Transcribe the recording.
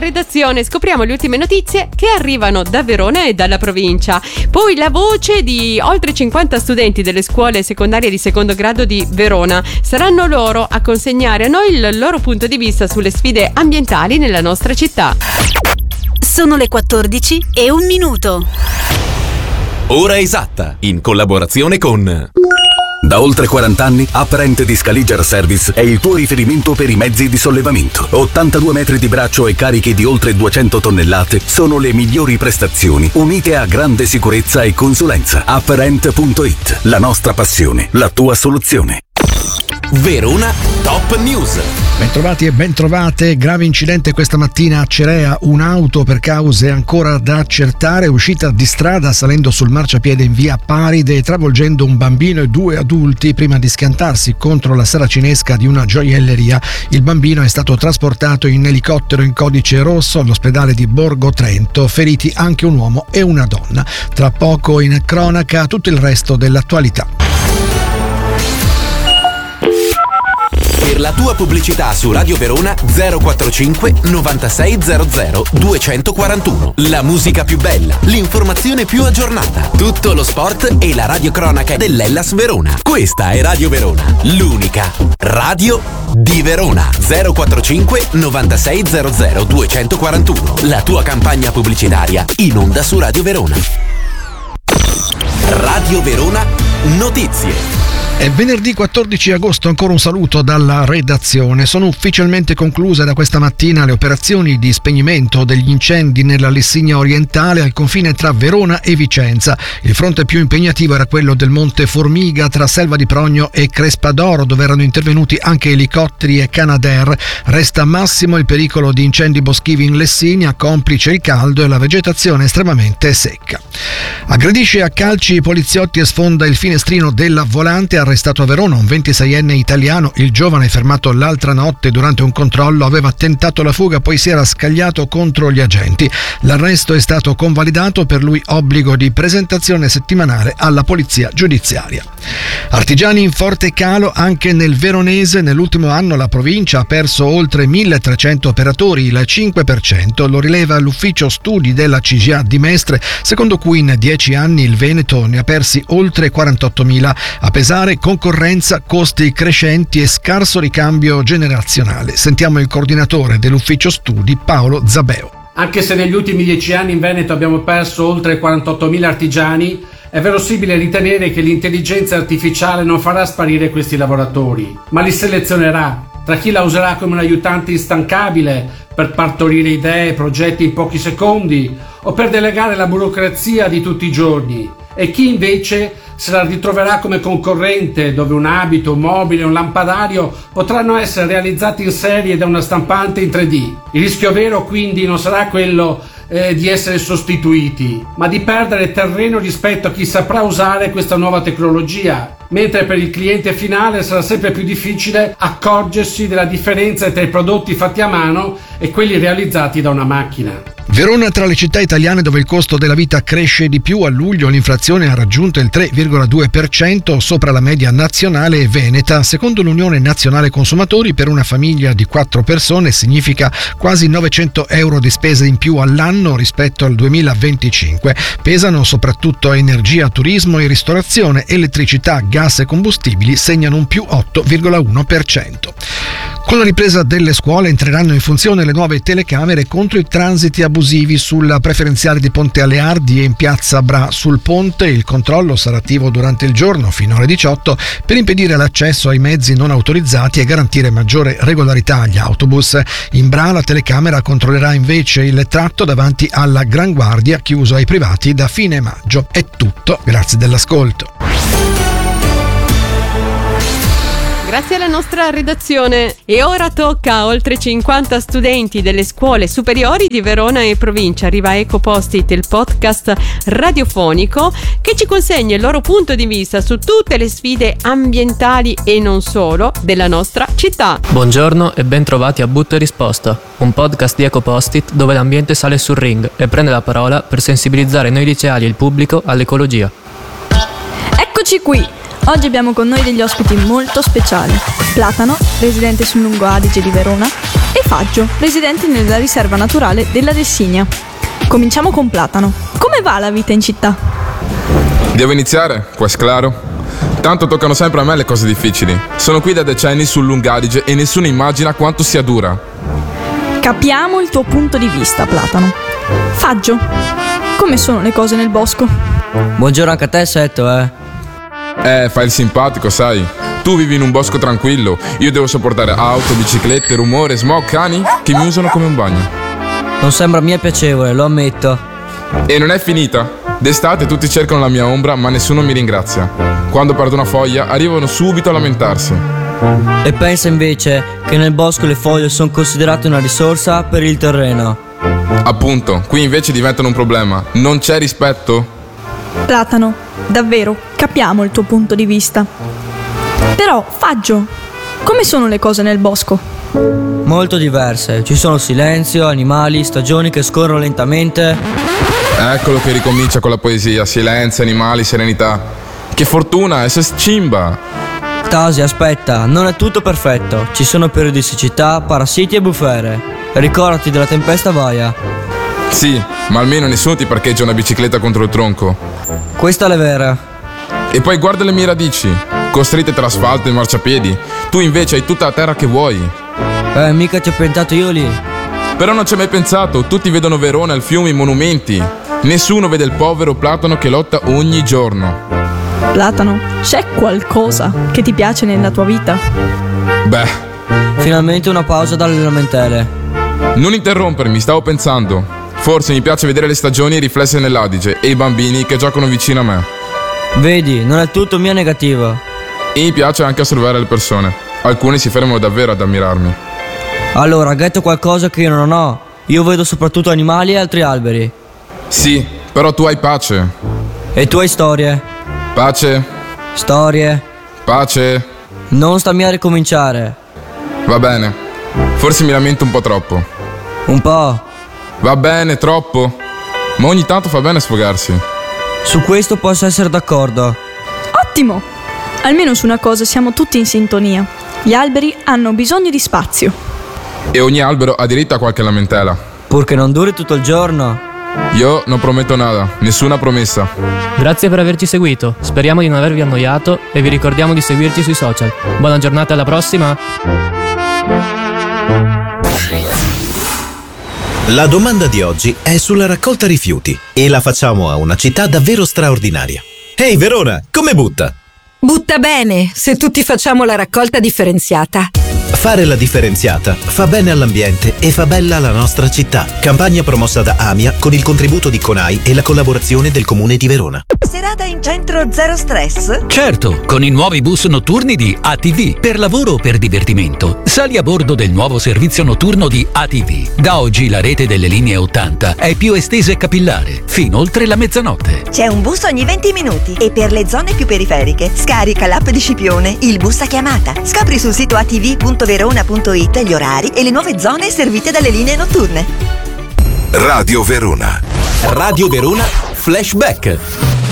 redazione scopriamo le ultime notizie che arrivano da Verona e dalla provincia. Poi la voce di oltre 50 studenti delle scuole secondarie di secondo grado di Verona. Saranno loro a consegnare a noi il loro punto di vista sulle sfide ambientali nella nostra città. Sono le 14:01. Ora esatta, in collaborazione con... Da oltre 40 anni, Uprent di Scaliger Service è il tuo riferimento per i mezzi di sollevamento. 82 metri di braccio e cariche di oltre 200 tonnellate sono le migliori prestazioni, unite a grande sicurezza e consulenza. Uprent.it, la nostra passione, la tua soluzione. Verona Top News. Bentrovati e bentrovate. Grave incidente questa mattina a Cerea. Un'auto per cause ancora da accertare è uscita di strada salendo sul marciapiede in via Paride, travolgendo un bambino e 2 adulti prima di schiantarsi contro la saracinesca di una gioielleria. Il bambino è stato trasportato in elicottero in codice rosso all'ospedale di Borgo Trento. Feriti anche un uomo e una donna. Tra poco in cronaca tutto il resto dell'attualità. Per la tua pubblicità su Radio Verona 045 9600 241. La musica più bella, l'informazione più aggiornata, tutto lo sport e la radiocronaca dell'Hellas Verona. Questa è Radio Verona, l'unica radio di Verona. 045 9600 241. La tua campagna pubblicitaria in onda su Radio Verona. Radio Verona Notizie. È venerdì 14 agosto, ancora un saluto dalla redazione. Sono ufficialmente concluse da questa mattina le operazioni di spegnimento degli incendi nella Lessigna orientale al confine tra Verona e Vicenza. Il fronte più impegnativo era quello del Monte Formiga tra Selva di Progno e Crespadoro, dove erano intervenuti anche elicotteri e Canadair. Resta massimo il pericolo di incendi boschivi in Lessigna, complice il caldo e la vegetazione estremamente secca. Aggredisce a calci i poliziotti e sfonda il finestrino della Volante. Arrestato a Verona un 26enne italiano. Il giovane, fermato l'altra notte durante un controllo, aveva tentato la fuga, poi si era scagliato contro gli agenti. L'arresto è stato convalidato, per lui obbligo di presentazione settimanale alla polizia giudiziaria. Artigiani in forte calo anche nel veronese. Nell'ultimo anno la provincia ha perso oltre 1300 operatori, il 5%, lo rileva l'ufficio studi della CGA di Mestre, secondo cui in 10 anni il Veneto ne ha persi oltre 48.000. A pesare concorrenza, costi crescenti e scarso ricambio generazionale. Sentiamo il coordinatore dell'ufficio studi, Paolo Zabeo. Anche se negli ultimi 10 anni in Veneto abbiamo perso oltre 48.000 artigiani, è verosimile ritenere che l'intelligenza artificiale non farà sparire questi lavoratori, ma li selezionerà tra chi la userà come un aiutante instancabile per partorire idee e progetti in pochi secondi o per delegare la burocrazia di tutti i giorni, e chi invece se la ritroverà come concorrente, dove un abito, un mobile, un lampadario potranno essere realizzati in serie da una stampante in 3D. Il rischio vero quindi non sarà quello di essere sostituiti, ma di perdere terreno rispetto a chi saprà usare questa nuova tecnologia, mentre per il cliente finale sarà sempre più difficile accorgersi della differenza tra i prodotti fatti a mano e quelli realizzati da una macchina. Verona tra le città italiane dove il costo della vita cresce di più. A luglio l'inflazione ha raggiunto il 3,2%, sopra la media nazionale e veneta. Secondo l'Unione Nazionale Consumatori, per una famiglia di 4 persone significa quasi 900 euro di spese in più all'anno rispetto al 2025. Pesano soprattutto energia, turismo e ristorazione. Elettricità, gas e combustibili segnano un più 8,1%. Con la ripresa delle scuole entreranno in funzione le nuove telecamere contro i transiti abusivi sulla preferenziale di Ponte Aleardi e in piazza Bra. Sul ponte il controllo sarà attivo durante il giorno fino alle 18 per impedire l'accesso ai mezzi non autorizzati e garantire maggiore regolarità agli autobus. In Bra la telecamera controllerà invece il tratto davanti alla Gran Guardia, chiuso ai privati da fine maggio. È tutto, grazie dell'ascolto. Grazie alla nostra redazione. E ora tocca a oltre 50 studenti delle scuole superiori di Verona e provincia. Arriva Eco Post-it, il podcast radiofonico che ci consegna il loro punto di vista su tutte le sfide ambientali e non solo della nostra città. Buongiorno e ben trovati a Butto e Risposta, un podcast di Eco Post-it dove l'ambiente sale sul ring e prende la parola per sensibilizzare noi liceali e il pubblico all'ecologia. Eccoci qui! Oggi abbiamo con noi degli ospiti molto speciali. Platano, residente sul Lungo Adige di Verona, e Faggio, residenti nella riserva naturale della Lessinia. Cominciamo con Platano. Come va la vita in città? Devo iniziare, pues claro. Tanto toccano sempre a me le cose difficili. Sono qui da decenni sul Lungadige e nessuno immagina quanto sia dura. Capiamo il tuo punto di vista, Platano. Faggio, come sono le cose nel bosco? Buongiorno anche a te, Setto, Fai il simpatico, sai. Tu vivi in un bosco tranquillo. Io devo sopportare auto, biciclette, rumore, smog, cani che mi usano come un bagno. Non sembra mia piacevole, lo ammetto. E non è finita. D'estate tutti cercano la mia ombra, ma nessuno mi ringrazia. Quando perdo una foglia, arrivano subito a lamentarsi. E pensa invece che nel bosco le foglie sono considerate una risorsa per il terreno. Appunto, qui invece diventano un problema. Non c'è rispetto. Platano, davvero, capiamo il tuo punto di vista. Però, Faggio, come sono le cose nel bosco? Molto diverse. Ci sono silenzio, animali, stagioni che scorrono lentamente. Eccolo che ricomincia con la poesia. Silenzio, animali, serenità. Che fortuna, è Cimba. Tasi, aspetta, non è tutto perfetto. Ci sono periodicità, parassiti e bufere. Ricordati della tempesta Vaia. Sì, ma almeno nessuno ti parcheggia una bicicletta contro il tronco. Questa è la vera. E poi guarda le mie radici, costrette tra asfalto e marciapiedi. Tu invece hai tutta la terra che vuoi. Mica ci ho pensato io lì. Però non ci hai mai pensato. Tutti vedono Verona, il fiume, i monumenti. Nessuno vede il povero Platano che lotta ogni giorno. Platano, c'è qualcosa che ti piace nella tua vita? Beh, finalmente una pausa dalle lamentele. Non interrompermi, stavo pensando. Forse mi piace vedere le stagioni riflesse nell'Adige e i bambini che giocano vicino a me. Vedi, non è tutto mia negativa. E mi piace anche osservare le persone. Alcuni si fermano davvero ad ammirarmi. Allora, ghetto qualcosa che io non ho. Io vedo soprattutto animali e altri alberi. Sì, però tu hai pace. E tu hai storie. Pace. Storie. Pace. Non stammi a ricominciare. Va bene. Forse mi lamento un po' troppo. Un po'. Va bene, troppo. Ma ogni tanto fa bene sfogarsi. Su questo posso essere d'accordo. Ottimo! Almeno su una cosa siamo tutti in sintonia. Gli alberi hanno bisogno di spazio. E ogni albero ha diritto a qualche lamentela. Purché non duri tutto il giorno. Io non prometto nada, nessuna promessa. Grazie per averci seguito. Speriamo di non avervi annoiato e vi ricordiamo di seguirci sui social. Buona giornata, alla prossima. La domanda di oggi è sulla raccolta rifiuti e la facciamo a una città davvero straordinaria. Ehi Verona, come butta? Butta bene, se tutti facciamo la raccolta differenziata. Fare la differenziata fa bene all'ambiente e fa bella la nostra città. Campagna promossa da AMIA con il contributo di CONAI e la collaborazione del Comune di Verona. Serata in centro zero stress? Certo, con i nuovi bus notturni di ATV, per lavoro o per divertimento. Sali a bordo del nuovo servizio notturno di ATV. Da oggi la rete delle linee 80 è più estesa e capillare, fino oltre la mezzanotte. C'è un bus ogni 20 minuti e per le zone più periferiche scarica l'app di Scipione, il bus a chiamata. Scopri sul sito atv.verona.it gli orari e le nuove zone servite dalle linee notturne. Radio Verona. Radio Verona Flashback.